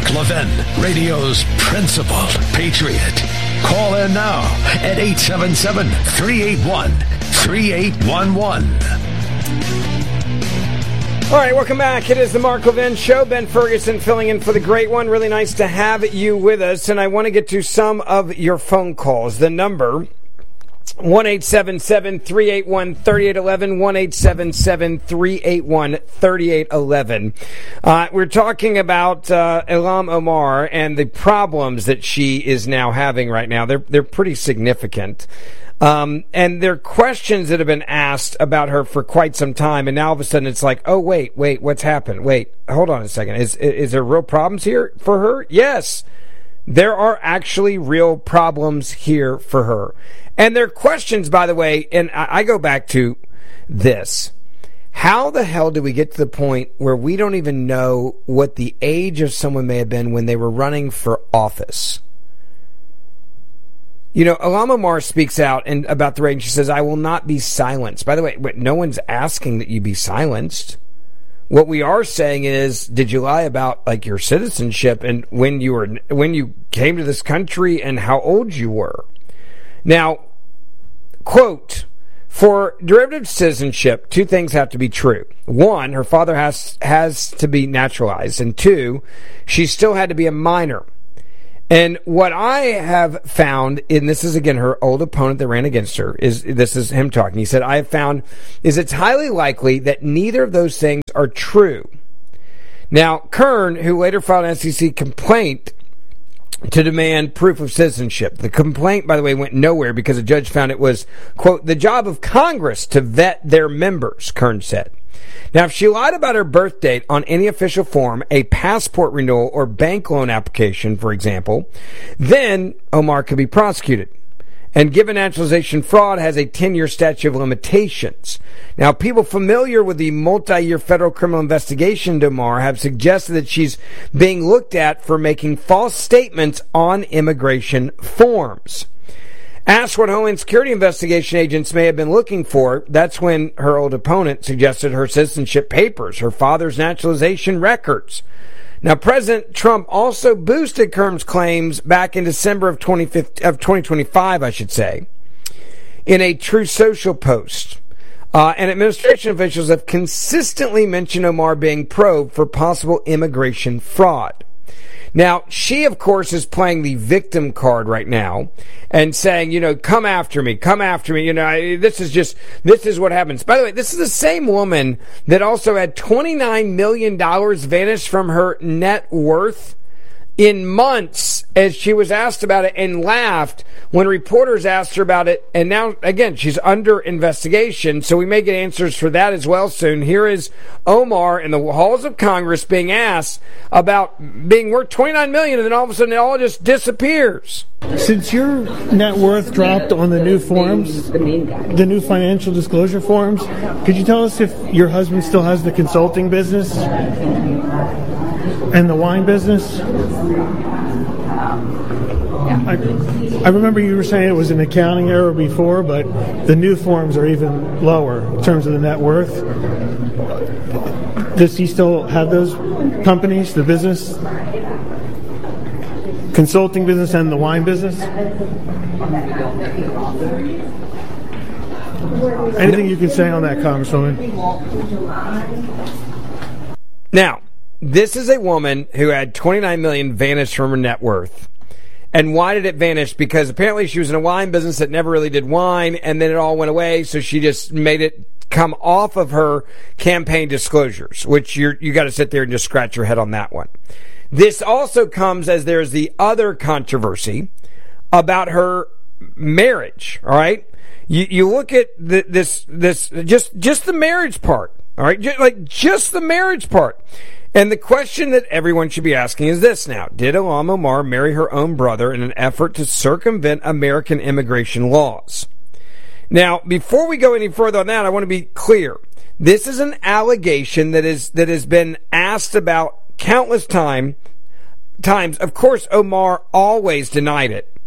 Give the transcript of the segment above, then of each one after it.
Mark Levin, radio's principal patriot. Call in now at 877-381-3811. All right, welcome back. It is the Mark Levin Show. Ben Ferguson filling in for the great one. Really nice to have you with us, and I want to get to some of your phone calls. The number 1-877-381-3811, 1-877-381-3811. We're talking about Ilhan Omar and the problems that she is now having right now. They're pretty significant. And there are questions that have been asked about her for quite some time, and now all of a sudden it's like, oh, wait, what's happened? Wait, hold on a second. Is there real problems here for her? Yes, there are actually real problems here for her. And there are questions, by the way, and I go back to this. How the hell do we get to the point where we don't even know what the age of someone may have been when they were running for office? You know, Ilhan Omar speaks out about the raid, and she says, I will not be silenced. By the way, no one's asking that you be silenced. What we are saying is, did you lie about, like, your citizenship and when you came to this country and how old you were? Now, quote, for derivative citizenship, two things have to be true. One, her father has to be naturalized. And two, she still had to be a minor. And what I have found, and this is again her old opponent that ran against her, this is him talking. He said, I have found is it's highly likely that neither of those things are true. Now, Kern, who later filed an SEC complaint to demand proof of citizenship. The complaint, by the way, went nowhere because a judge found it was, quote, the job of Congress to vet their members, Kern said. Now, if she lied about her birth date on any official form, a passport renewal or bank loan application, for example, then Omar could be prosecuted. And given naturalization fraud has a 10-year statute of limitations. Now, people familiar with the multi-year federal criminal investigation into Omar have suggested that she's being looked at for making false statements on immigration forms. Asked what Homeland Security investigation agents may have been looking for, that's when her old opponent suggested her citizenship papers, her father's naturalization records. Now, President Trump also boosted Kern's claims back in December of 2025, I should say, in a True Social post. And administration officials have consistently mentioned Omar being probed for possible immigration fraud. Now, she, of course, is playing the victim card right now and saying, you know, come after me, you know, this is what happens. By the way, this is the same woman that also had $29 million vanish from her net worth in months as she was asked about it and laughed when reporters asked her about it. And now, again, she's under investigation, so we may get answers for that as well soon. Here is Omar in the halls of Congress being asked about being worth $29 million, and then all of a sudden it all just disappears. Since your net worth dropped on the new forms, the new financial disclosure forms, could you tell us if your husband still has the consulting business and the wine business? I remember you were saying it was an accounting error before, but the new forms are even lower in terms of the net worth. Does he still have those companies, the business, consulting business and the wine business? Anything you can say on that, Congresswoman? Now, this is a woman who had $29 million vanish from her net worth. And why did it vanish? Because apparently she was in a wine business that never really did wine, and then it all went away, so she just made it come off of her campaign disclosures, which you got to sit there and just scratch your head on that one. This also comes as there's the other controversy about her marriage, all right? You look at this just the marriage part, all right? Just the marriage part. And the question that everyone should be asking is this now. Did Ilhan Omar marry her own brother in an effort to circumvent American immigration laws? Now, before we go any further on that, I want to be clear. This is an allegation that has been asked about countless times. Of course, Omar always denied it.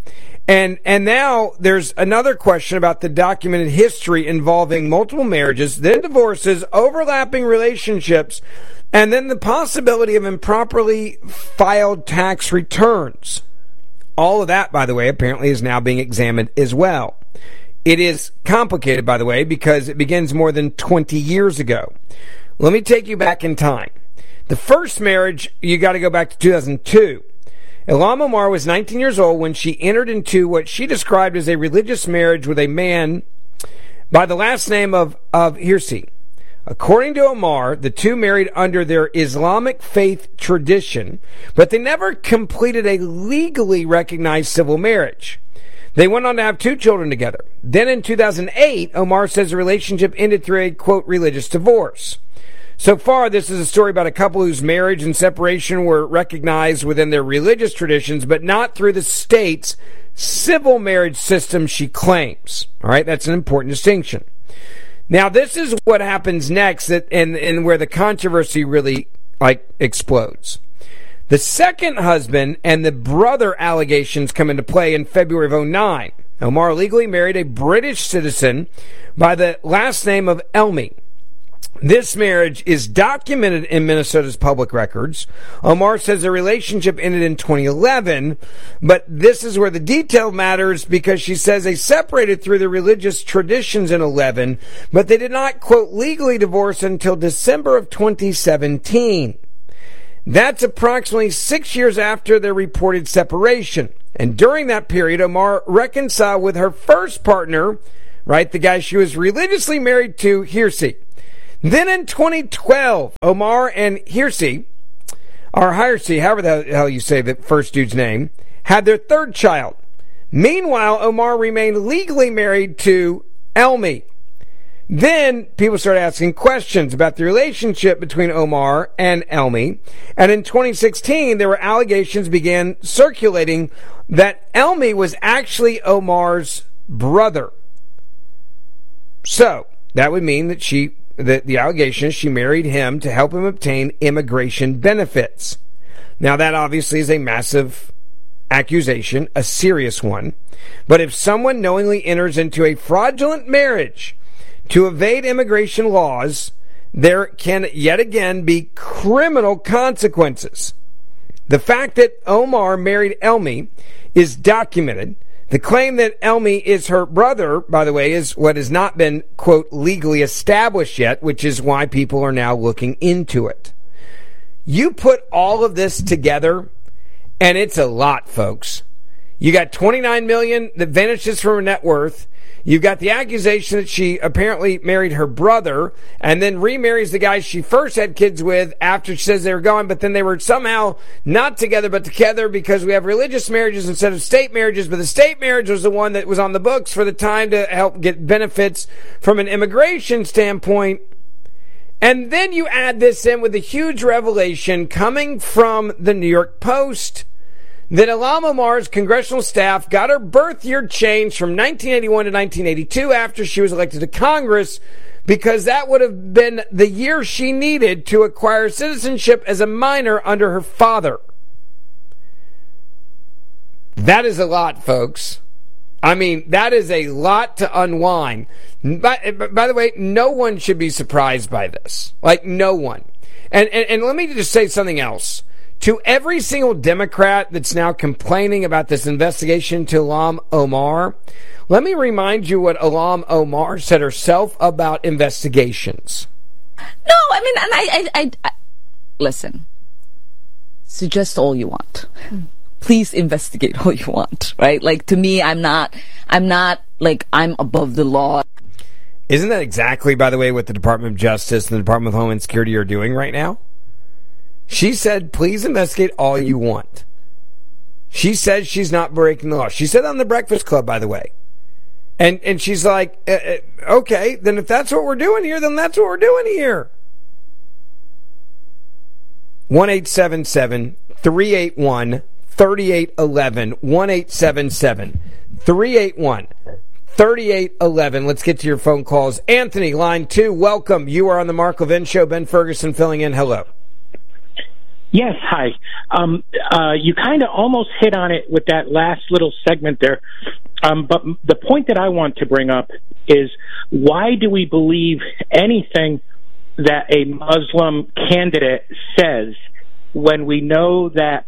And now there's another question about the documented history involving multiple marriages, then divorces, overlapping relationships, and then the possibility of improperly filed tax returns. All of that, by the way, apparently is now being examined as well. It is complicated, by the way, because it begins more than 20 years ago. Let me take you back in time. The first marriage, you got to go back to 2002. Ilham Omar was 19 years old when she entered into what she described as a religious marriage with a man by the last name of Hirsi. According to Omar, the two married under their Islamic faith tradition, but they never completed a legally recognized civil marriage. They went on to have 2 children together. Then in 2008, Omar says the relationship ended through a, quote, religious divorce. So far, this is a story about a couple whose marriage and separation were recognized within their religious traditions, but not through the state's civil marriage system, she claims. All right, that's an important distinction. Now, this is what happens next, and where the controversy really explodes. The second husband and the brother allegations come into play in February of 2009. Omar legally married a British citizen by the last name of Elmi. This marriage is documented in Minnesota's public records. Omar says the relationship ended in 2011, but this is where the detail matters because she says they separated through the religious traditions in 2011, but they did not, quote, legally divorce until December of 2017. That's approximately 6 years after their reported separation. And during that period, Omar reconciled with her first partner, right, the guy she was religiously married to, Hirsi. Then in 2012, Omar and Hirsi, or Hirsi, however the hell you say the first dude's name, had their third child. Meanwhile, Omar remained legally married to Elmi. Then people started asking questions about the relationship between Omar and Elmi. And in 2016, there were allegations began circulating that Elmi was actually Omar's brother. So that would mean that the allegation is she married him to help him obtain immigration benefits. Now that obviously is a massive accusation, a serious one. But if someone knowingly enters into a fraudulent marriage to evade immigration laws, there can yet again be criminal consequences. The fact that Omar married Elmi is documented. The claim that Elmi is her brother, by the way, is what has not been, quote, legally established yet, which is why people are now looking into it. You put all of this together, and it's a lot, folks. You got $29 million that vanishes from her net worth. You've got the accusation that she apparently married her brother and then remarries the guy she first had kids with after she says they were gone, but then they were somehow not together but together because we have religious marriages instead of state marriages, but the state marriage was the one that was on the books for the time to help get benefits from an immigration standpoint. And then you add this in with a huge revelation coming from the New York Post that Ilham Omar's congressional staff got her birth year changed from 1981 to 1982 after she was elected to Congress because that would have been the year she needed to acquire citizenship as a minor under her father. That is a lot, folks. I mean, that is a lot to unwind. By the way, no one should be surprised by this. Like, no one. And let me just say something else. To every single Democrat that's now complaining about this investigation to Ilham Omar, let me remind you what Ilham Omar said herself about investigations. No, I mean, and I listen, suggest all you want. Please investigate all you want, right? Like, to me, I'm not like I'm above the law. Isn't that exactly, by the way, what the Department of Justice and the Department of Homeland Security are doing right now? She said, please investigate all you want. She says she's not breaking the law. She said on the Breakfast Club, by the way. And she's like, okay, then if that's what we're doing here, then that's what we're doing here. 1-877-381-3811. 1-877-381-3811. Let's get to your phone calls. Anthony, line 2, welcome. You are on the Mark Levin Show. Ben Ferguson filling in. Hello. Yes, hi. You kind of almost hit on it with that last little segment there. But the point that I want to bring up is, why do we believe anything that a Muslim candidate says when we know that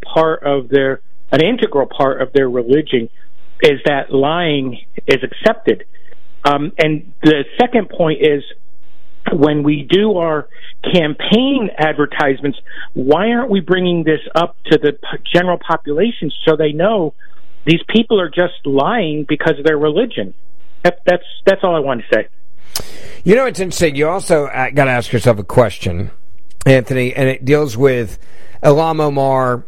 an integral part of their religion is that lying is accepted? And the second point is, when we do our campaign advertisements, why aren't we bringing this up to the general population so they know these people are just lying because of their religion? That's all I want to say. You know, it's interesting. You also got to ask yourself a question, Anthony, and it deals with Ilhan Omar.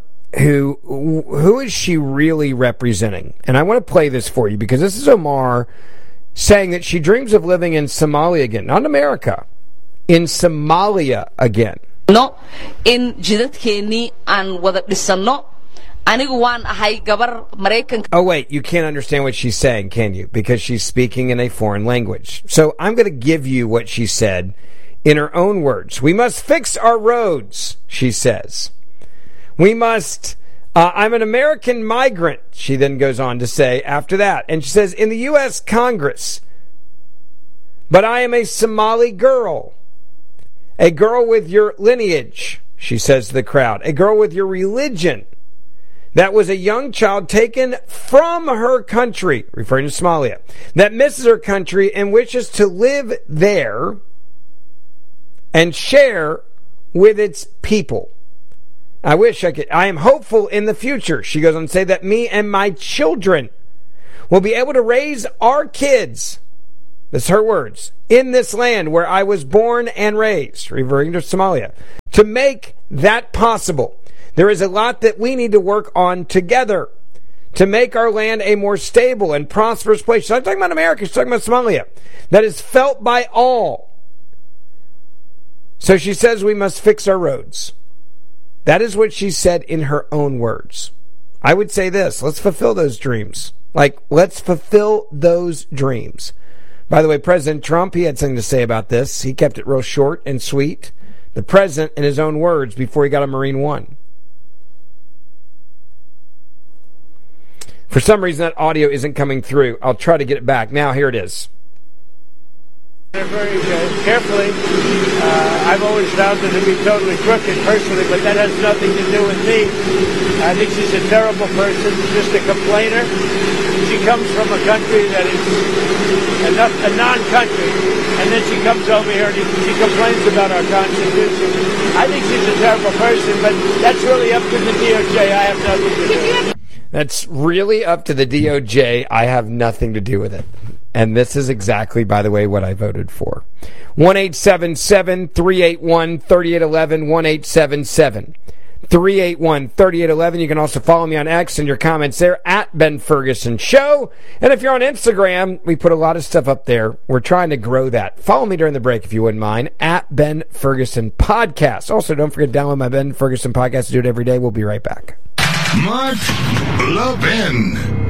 Who is she really representing? And I want to play this for you, because this is Omar saying that she dreams of living in Somalia again, not America, in Somalia again. No, in jidadkeeni aan wada dhisano. Anigu waan ahay gabar Maraykanka. Oh wait, you can't understand what she's saying, can you? Because she's speaking in a foreign language. So I'm going to give you what she said in her own words. We must fix our roads, she says. We must... I'm an American migrant, she then goes on to say after that. And she says, in the U.S. Congress, but I am a Somali girl. A girl with your lineage, she says to the crowd. A girl with your religion. That was a young child taken from her country, referring to Somalia, that misses her country and wishes to live there and share with its people. I wish I could. I am hopeful in the future, she goes on to say, that me and my children will be able to raise our kids, that's her words, in this land where I was born and raised, referring to Somalia, to make that possible. There is a lot that we need to work on together to make our land a more stable and prosperous place. She's not talking about America, she's talking about Somalia. That is felt by all. So she says we must fix our roads. That is what she said in her own words. I would say this, let's fulfill those dreams. Let's fulfill those dreams. By the way, President Trump, he had something to say about this. He kept it real short and sweet. The president, in his own words, before he got a Marine One. For some reason, that audio isn't coming through. I'll try to get it back. Now, here it is. Very carefully. I've always found her to be totally crooked personally, but that has nothing to do with me. I think she's a terrible person, just a complainer. She comes from a country that is a non-country, and then she comes over here and she complains about our Constitution. I think she's a terrible person, but that's really up to the DOJ. I have nothing to do with it. That's really up to the DOJ. I have nothing to do with it. And this is exactly, by the way, what I voted for. 1-877-381-3811, 1-877-381-3811. You can also follow me on X and your comments there, at Ben Ferguson Show. And if you're on Instagram, we put a lot of stuff up there. We're trying to grow that. Follow me during the break, if you wouldn't mind, at Ben Ferguson Podcast. Also, don't forget to download my Ben Ferguson Podcast. Do it every day. We'll be right back. Mark Levin.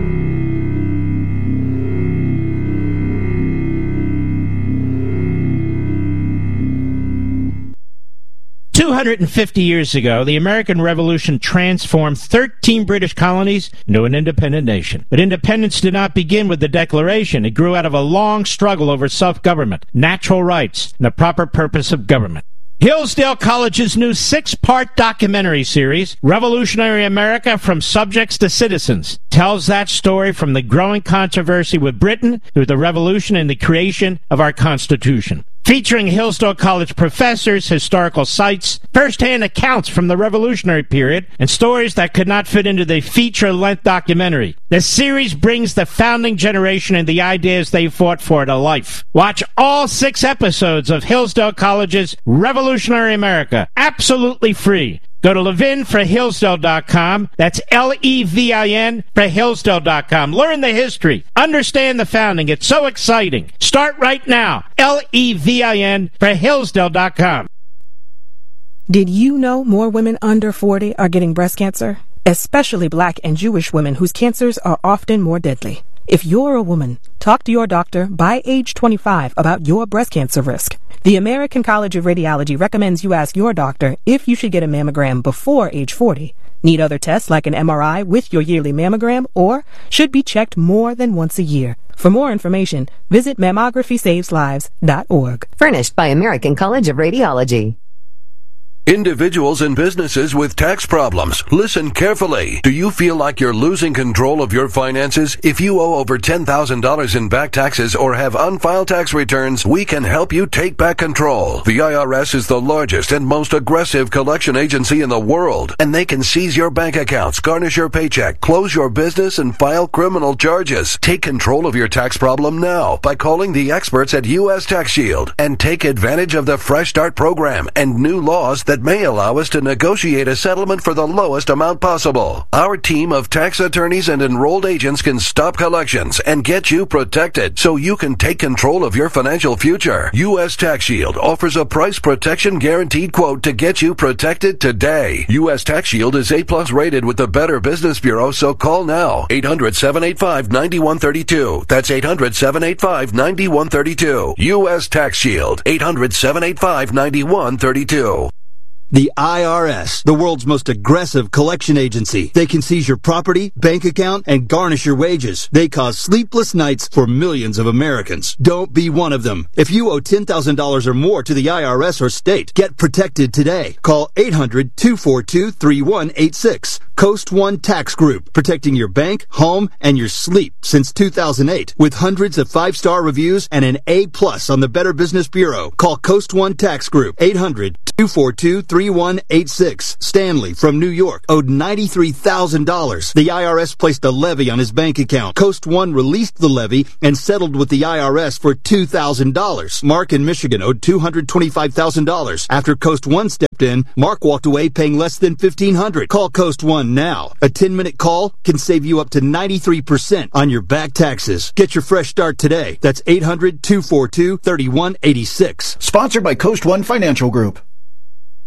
250 years ago, the American Revolution transformed 13 British colonies into an independent nation. But independence did not begin with the Declaration. It grew out of a long struggle over self-government, natural rights, and the proper purpose of government. Hillsdale College's new 6-part documentary series, Revolutionary America from Subjects to Citizens, tells that story from the growing controversy with Britain through the Revolution and the creation of our Constitution. Featuring Hillsdale College professors, historical sites, first-hand accounts from the Revolutionary period, and stories that could not fit into the feature-length documentary. The series brings the founding generation and the ideas they fought for to life. Watch all 6 episodes of Hillsdale College's Revolutionary America, absolutely free. Go to levinforhillsdale.com. That's Levin for Hillsdale.com. Learn the history. Understand the founding. It's so exciting. Start right now. Levin for Hillsdale.com. Did you know more women under 40 are getting breast cancer? Especially Black and Jewish women whose cancers are often more deadly. If you're a woman, talk to your doctor by age 25 about your breast cancer risk. The American College of Radiology recommends you ask your doctor if you should get a mammogram before age 40. Need other tests like an MRI with your yearly mammogram, or should be checked more than once a year. For more information, visit mammography-saves-lives.org. Furnished by American College of Radiology. Individuals and businesses with tax problems, listen carefully. Do you feel like you're losing control of your finances? If you owe over $10,000 in back taxes or have unfiled tax returns, we can help you take back control. The IRS is the largest and most aggressive collection agency in the world, and they can seize your bank accounts, garnish your paycheck, close your business, and file criminal charges. Take control of your tax problem now by calling the experts at U.S. Tax Shield and take advantage of the Fresh Start program and new laws that may allow us to negotiate a settlement for the lowest amount possible. Our team of tax attorneys and enrolled agents can stop collections and get you protected so you can take control of your financial future. U.S. Tax Shield offers a price protection guaranteed quote to get you protected today. U.S. Tax Shield is A+ rated with the Better Business Bureau, so call now. 800-785-9132. That's 800-785-9132. U.S. Tax Shield. 800-785-9132. The IRS, the world's most aggressive collection agency. They can seize your property, bank account, and garnish your wages. They cause sleepless nights for millions of Americans. Don't be one of them. If you owe $10,000 or more to the IRS or state, get protected today. Call 800-242-3186. Coast One Tax Group, protecting your bank, home, and your sleep since 2008. With hundreds of 5-star reviews and an A+ on the Better Business Bureau. Call Coast One Tax Group, 800-242-3186. Stanley from New York owed $93,000. The IRS placed a levy on his bank account. Coast One released the levy and settled with the IRS for $2,000. Mark in Michigan owed $225,000. After Coast One stepped in, Mark walked away paying less than $1,500. Call Coast One now. A 10-minute call can save you up to 93% on your back taxes. Get your fresh start today. That's 800-242-3186. Sponsored by Coast One Financial Group.